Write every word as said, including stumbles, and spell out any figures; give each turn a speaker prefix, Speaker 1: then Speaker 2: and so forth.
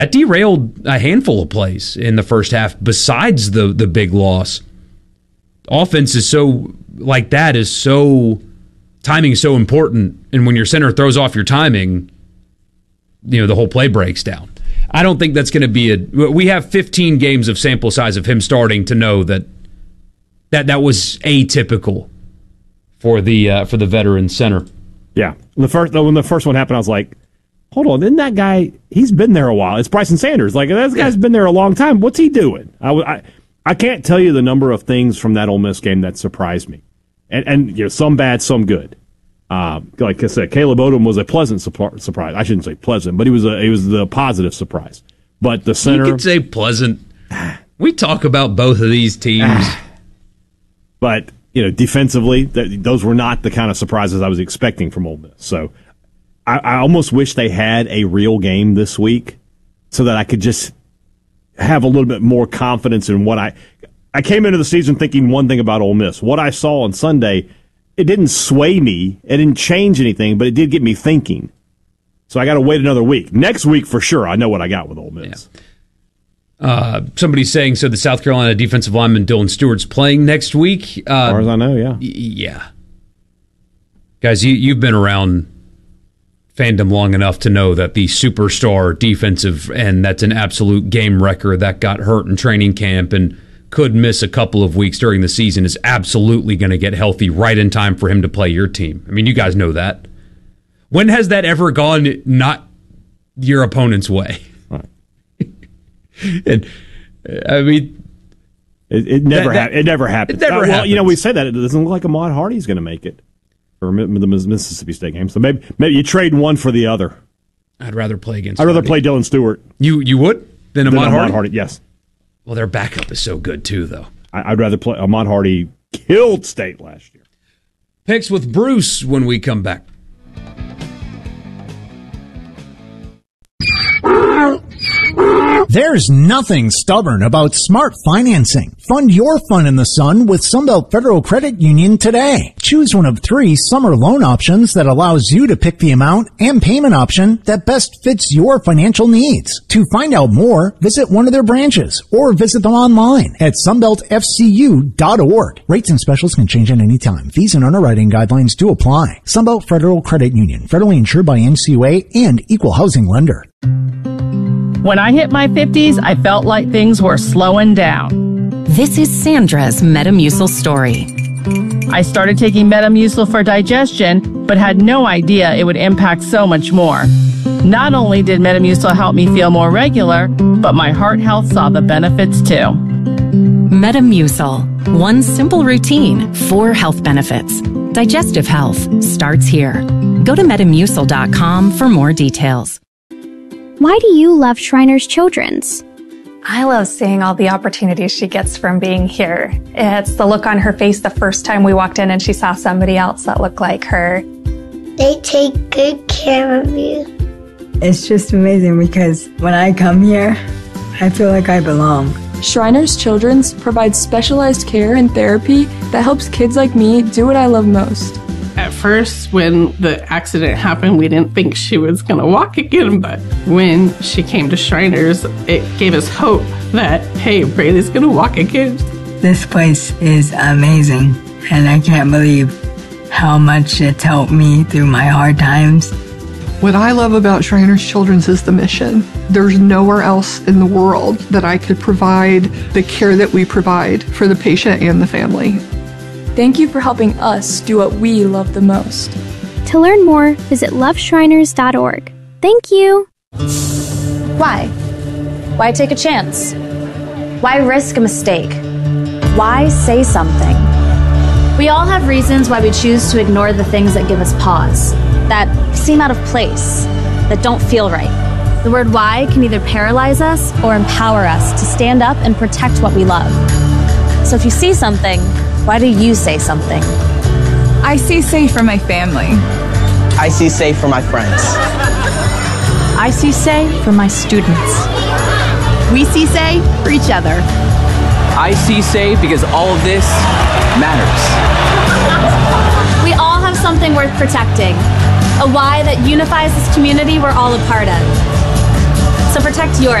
Speaker 1: That derailed a handful of plays in the first half besides the the big loss. Offense is so, like that, is so, timing is so important. And when your center throws off your timing, you know, the whole play breaks down. I don't think that's going to be a, we have fifteen games of sample size of him starting to know that that, that was atypical for the uh, for the veteran center.
Speaker 2: Yeah. The first when the first one happened, I was like, hold on, isn't that guy, he's been there a while. It's Bryson Sanders. Like, that guy's been there a long time. What's he doing? I, I, I can't tell you the number of things from that Ole Miss game that surprised me. And, and you know, some bad, some good. Uh, like I said, Caleb Odom was a pleasant surprise. I shouldn't say pleasant, but he was a, he was the positive surprise. But the center...
Speaker 1: You could say pleasant. We talk about both of these teams.
Speaker 2: But, you know, defensively, th- those were not the kind of surprises I was expecting from Ole Miss. So I, I almost wish they had a real game this week so that I could just have a little bit more confidence in what I... I came into the season thinking one thing about Ole Miss. What I saw on Sunday, it didn't sway me. It didn't change anything, but it did get me thinking. So I got to wait another week. Next week, for sure, I know what I got with Ole Miss.
Speaker 1: Yeah. Uh, somebody's saying, so the South Carolina defensive lineman Dylan Stewart's playing next week? Uh,
Speaker 2: as far as I know, yeah.
Speaker 1: Y- yeah. Guys, you, you've been around fandom long enough to know that the superstar defensive end, that's an absolute game wrecker that got hurt in training camp and could miss a couple of weeks during the season, is absolutely going to get healthy right in time for him to play your team. I mean, you guys know that. When has that ever gone not your opponent's way?
Speaker 2: Right.
Speaker 1: And I mean,
Speaker 2: it, it never
Speaker 1: that,
Speaker 2: ha- it never happens.
Speaker 1: It never
Speaker 2: uh, well,
Speaker 1: happens.
Speaker 2: You know, we say that it doesn't look like Ahmad Hardy's going to make it for the Mississippi State game. So maybe maybe you trade one for the other.
Speaker 1: I'd rather play against.
Speaker 2: I'd rather
Speaker 1: Hardy.
Speaker 2: play Dylan Stewart.
Speaker 1: You you would than Ahmad,
Speaker 2: than Ahmad
Speaker 1: Hardy?
Speaker 2: Hardy? Yes.
Speaker 1: Well, their backup is so good too, though.
Speaker 2: I, I'd rather play Ahmad Hardy. Killed State last year.
Speaker 1: Picks with Bruce when we come back.
Speaker 3: There's nothing stubborn about smart financing. Fund your fun in the sun with Sunbelt Federal Credit Union today. Choose one of three summer loan options that allows you to pick the amount and payment option that best fits your financial needs. To find out more, visit one of their branches or visit them online at sunbelt f c u dot org. Rates and specials can change at any time. Fees and underwriting guidelines do apply. Sunbelt Federal Credit Union, federally insured by N C U A and Equal Housing Lender.
Speaker 4: When I hit my fifties, I felt like things were slowing down.
Speaker 5: This is Sandra's Metamucil story.
Speaker 4: I started taking Metamucil for digestion, but had no idea it would impact so much more. Not only did Metamucil help me feel more regular, but my heart health saw the benefits too.
Speaker 5: Metamucil. One simple routine, four health benefits. Digestive health starts here. Go to metamucil dot com for more details.
Speaker 6: Why do you love Shriners Children's?
Speaker 7: I love seeing all the opportunities she gets from being here. It's the look on her face the first time we walked in and she saw somebody else that looked like her.
Speaker 8: They take good care of you.
Speaker 9: It's just amazing because when I come here, I feel like I belong.
Speaker 10: Shriners Children's provides specialized care and therapy that helps kids like me do what I love most.
Speaker 11: At first, when the accident happened, we didn't think she was going to walk again, but when she came to Shriners, it gave us hope that, hey, Braylee's going to walk again.
Speaker 9: This place is amazing, and I can't believe how much it's helped me through my hard times.
Speaker 12: What I love about Shriners Children's is the mission. There's nowhere else in the world that I could provide the care that we provide for the patient and the family.
Speaker 10: Thank you for helping us do what we love the most.
Speaker 6: To learn more, visit love shriners dot org. Thank you.
Speaker 13: Why? Why take a chance? Why risk a mistake? Why say something? We all have reasons why we choose to ignore the things that give us pause, that seem out of place, that don't feel right. The word why can either paralyze us or empower us to stand up and protect what we love. So if you see something, why do you say something?
Speaker 14: I see safe for my family.
Speaker 15: I see safe for my friends.
Speaker 13: I see say for my students.
Speaker 16: We see say for each other.
Speaker 17: I see say because all of this matters.
Speaker 13: We all have something worth protecting, a why that unifies this community we're all a part of. So protect your